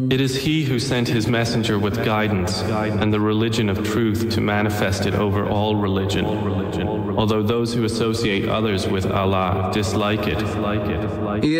It is He who sent His messenger with guidance and the religion of truth to manifest it over all religion, although those who associate others with Allah dislike it.